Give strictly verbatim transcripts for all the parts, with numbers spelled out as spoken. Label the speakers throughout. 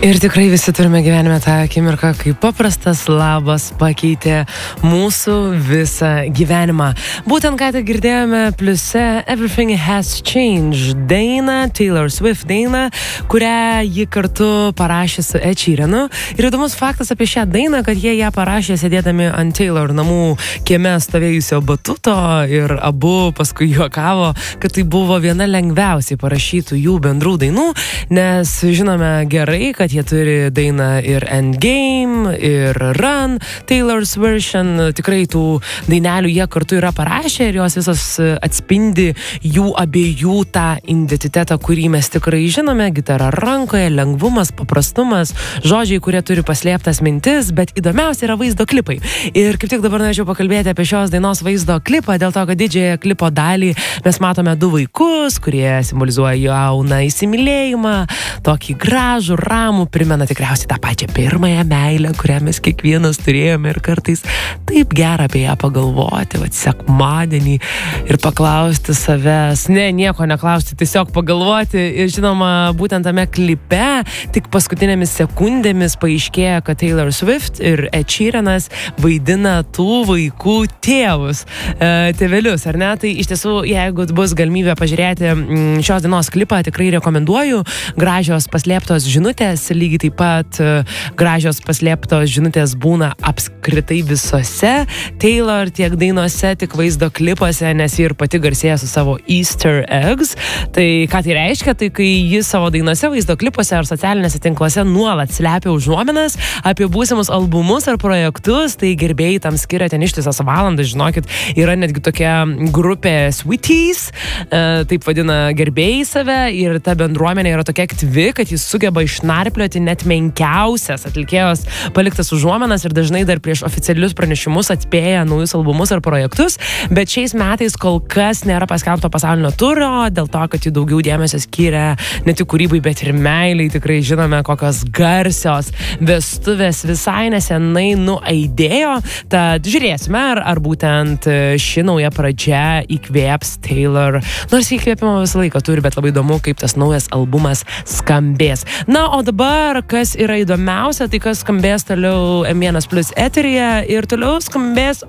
Speaker 1: Ir tikrai visi turime gyvenime tą akimirką, kai paprastas labas pakeitė mūsų visą gyvenimą. Būtent ką tik girdėjome pliuse Everything Has Changed dainą, Taylor Swift dainą, kurią ji kartu parašė su Ed Sheeranu. Ir įdomus faktas apie šią dainą, kad jie ją parašė sėdėdami ant Taylor namų kieme stovėjusio batuto ir abu paskui juokavo, kad tai buvo viena lengviausiai parašytų jų bendrų dainų, nes žinome gerai, kad jie turi dainą ir Endgame, ir Run, Taylor's Version, tikrai tų dainelių jie kartu yra parašę ir jos visos atspindi jų abiejų tą identitetą, kurį mes tikrai žinome, gitara rankoje, lengvumas, paprastumas, žodžiai, kurie turi paslėptas mintis, bet įdomiausia yra vaizdo klipai. Ir kaip tik dabar norėčiau pakalbėti apie šios dainos vaizdo klipą, dėl to, kad didžiąją klipo dalį mes matome du vaikus, kurie simbolizuoja jauną įsimylėjimą, tokį gražų, ramų, primena tikriausiai tą pačią pirmąją meilę, kurią mes kiekvienas turėjome ir kartais taip gera apie ją pagalvoti, vat sekmadienį ir paklausti savęs, ne, nieko neklausti, tiesiog pagalvoti. Ir žinoma, būtent tame klipe tik paskutinėmis sekundėmis paaiškėja, kad Taylor Swift ir Ed Sheeranas vaidina tų vaikų tėvus, e, tėvelius, ar ne? Tai iš tiesų, jeigu bus galimybė pažiūrėti šios dienos klipą, tikrai rekomenduoju. Gražios paslėptos žinutės, lygiai taip pat gražios paslėptos žinutės būna apskritai visose Taylor tiek dainuose, tiek vaizdo klipuose, nes ji ir pati garsėja su savo Easter eggs. Tai ką tai reiškia? Tai kai ji savo dainuose, vaizdo klipuose ar socialinėse tinkluose nuolat slepia užuominas apie būsimus albumus ar projektus, tai gerbėjai tam skiria ten ištisas valandas, žinokit, yra netgi tokia grupė Sweeties, e, taip vadina gerbėjai save, ir ta bendruomenė yra tokia aktyvi, kad jis sugeba išnarplioti net menkiausias atlikėjos paliktas užuominas ir dažnai dar prieš oficialius pranešimus atspėja naujus albumus ar projektus, bet šiais metais kol kas nėra paskelbto pasaulinio turo, dėl to, kad jį daugiau dėmesio skiria ne tik kūrybai, bet ir meiliai. Tikrai žinome, kokios garsios vestuvės visai nesenai nuaidėjo, tad žiūrėsime, ar, ar būtent ši nauja pradžia įkvėps Taylor, nors įkvėpimo visą laiką turi, bet labai įdomu, kaip tas naujas albumas skambės. Na, o dabar, kas yra įdomiausia, tai kas skambės toliau M vienas plus eteryje ir toliau skambės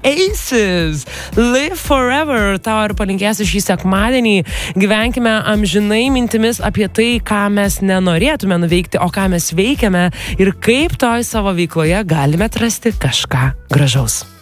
Speaker 1: Oasis, Live Forever. Tau ir palinkėsiu šį sekmadienį. Gyvenkime amžinai mintimis apie tai, ką mes nenorėtume nuveikti, o ką mes veikiame ir kaip toj savo veikloje galime atrasti kažką gražaus.